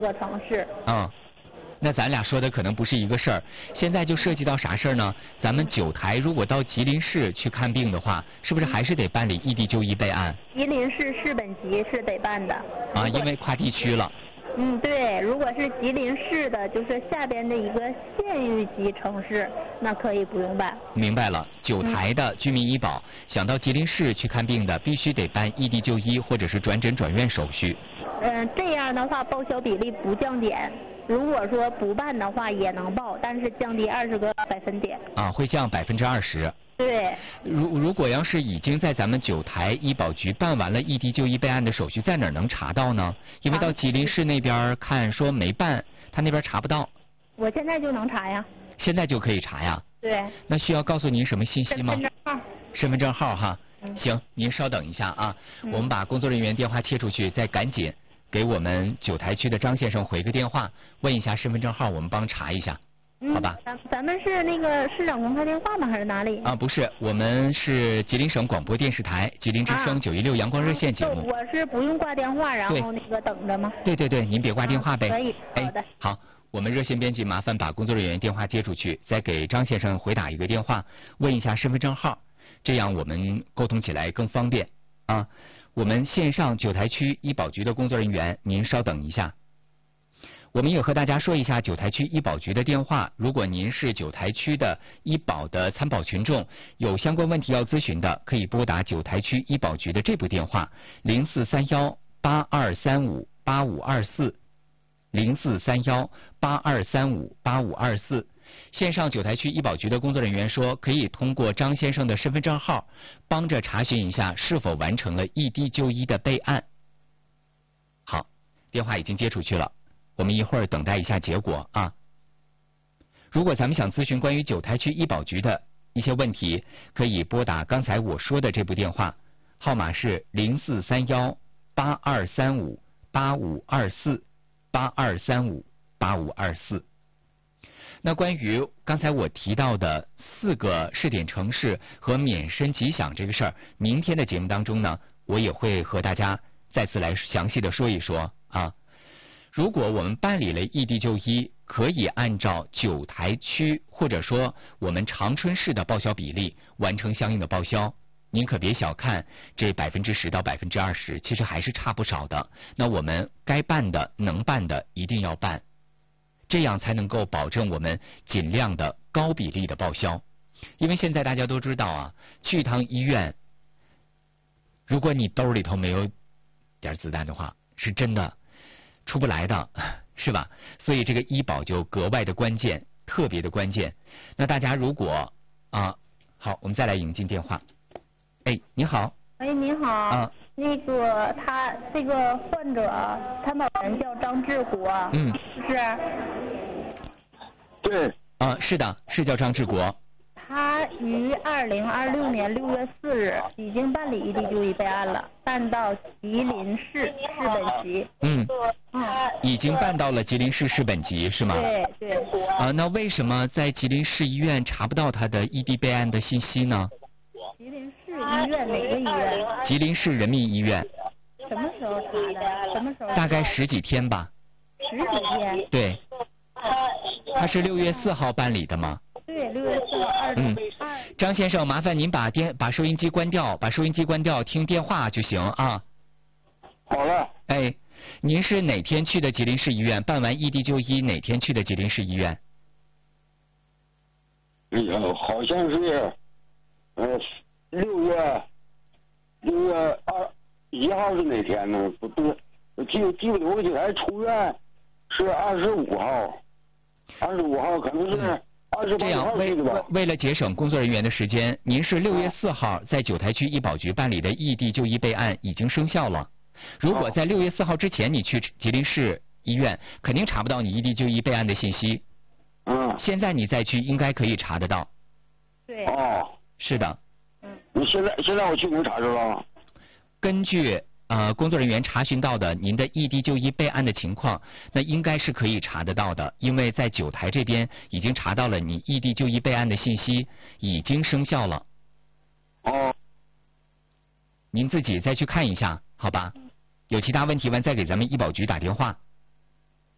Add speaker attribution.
Speaker 1: 个城市。
Speaker 2: 那咱俩说的可能不是一个事儿。现在就涉及到啥事儿呢？咱们九台如果到吉林市去看病的话，是不是还是得办理异地就医备案？
Speaker 1: 吉林市市本级是得办的。
Speaker 2: 因为跨地区了。
Speaker 1: 对，如果是吉林市的，就是下边的一个县域级城市，那可以不用办。
Speaker 2: 明白了，九台的居民医保想到吉林市去看病的，必须得办异地就医或者是转诊转院手续。
Speaker 1: 这样的话报销比例不降点。如果说不办的话也能报，但是降低20个百分点。
Speaker 2: 会降20%。
Speaker 1: 对。
Speaker 2: 如果要是已经在咱们九台医保局办完了异地就医备案的手续，在哪儿能查到呢？因为到吉林市那边看说没办，他那边查不到。
Speaker 1: 我现在就能查呀。
Speaker 2: 现在就可以查呀？
Speaker 1: 对。
Speaker 2: 那需要告诉您什么信息吗？
Speaker 1: 身份证号。
Speaker 2: 身份证号哈。行，您稍等一下啊，我们把工作人员电话贴出去，再赶紧给我们九台区的张先生回个电话，问一下身份证号，我们帮查一下，好吧？
Speaker 1: 咱们是那个市长公开电话吗？还是哪里？
Speaker 2: 不是，我们是吉林省广播电视台吉林之声916阳光热线节目。
Speaker 1: 我是不用挂电话，然后那个等着吗？
Speaker 2: 对，您别挂电话呗。
Speaker 1: 可以，好的。
Speaker 2: 好，我们热线编辑麻烦把工作人员电话接出去，再给张先生回打一个电话，问一下身份证号，这样我们沟通起来更方便啊。我们线上九台区医保局的工作人员，您稍等一下。我们也和大家说一下九台区医保局的电话，如果您是九台区的医保的参保群众，有相关问题要咨询的，可以拨打九台区医保局的这部电话043182358524，043182358524。线上九台区医保局的工作人员说，可以通过张先生的身份证号，帮着查询一下是否完成了异地就医的备案。好，电话已经接出去了，我们一会儿等待一下结果啊。如果咱们想咨询关于九台区医保局的一些问题，可以拨打刚才我说的这部电话，号码是043182358524，82358524。那关于刚才我提到的4个试点城市和免申吉祥这个事儿，明天的节目当中呢，我也会和大家再次来详细的说一说啊。如果我们办理了异地就医，可以按照九台区或者说我们长春市的报销比例完成相应的报销。您可别小看这10%到20%，其实还是差不少的。那我们该办的、能办的一定要办。这样才能够保证我们尽量的高比例的报销，因为现在大家都知道啊，去一趟医院，如果你兜里头没有点子弹的话，是真的出不来的，是吧？所以这个医保就格外的关键，特别的关键。那大家如果好，我们再来引进电话。你好。
Speaker 1: 你好。那个他这个患者参保人叫张志国，是？
Speaker 3: 对。
Speaker 2: 是的，是叫张志国。
Speaker 1: 他于2026年6月4日已经办理异地就医备案了，办到吉林市市本级。
Speaker 2: 已经办到了吉林市市本级是吗？
Speaker 1: 对。
Speaker 2: 那为什么在吉林市医院查不到他的异地备案的信息呢？
Speaker 1: 吉林市医院哪个医院？
Speaker 2: 吉林市人民医院。
Speaker 1: 什么时候查的？什么时候？
Speaker 2: 大概10几天吧。
Speaker 1: 10几天？
Speaker 2: 对。他是6月4号办理的吗？
Speaker 1: 对，6月4号。
Speaker 2: 张先生，麻烦您把收音机关掉，听电话就行啊。
Speaker 3: 好了。
Speaker 2: 您是哪天去的吉林市医院？办完异地就医哪天去的吉林市医院？
Speaker 3: 好像是6月1号是哪天呢？不对，记不得，我记得还出院是25号，25号可能是28号去的吧。
Speaker 2: 为了节省工作人员的时间，您是6月4号在九台区医保局办理的异地就医备案已经生效了。如果在6月4号之前你去吉林市医院，肯定查不到你异地就医备案的信息。现在你再去应该可以查得到。
Speaker 1: 对。
Speaker 2: 是的。
Speaker 3: 你现在我去能查着了。
Speaker 2: 根据工作人员查询到的您的异地就医备案的情况，那应该是可以查得到的，因为在九台这边已经查到了你异地就医备案的信息已经生效了。您自己再去看一下，好吧？有其他问题完再给咱们医保局打电话。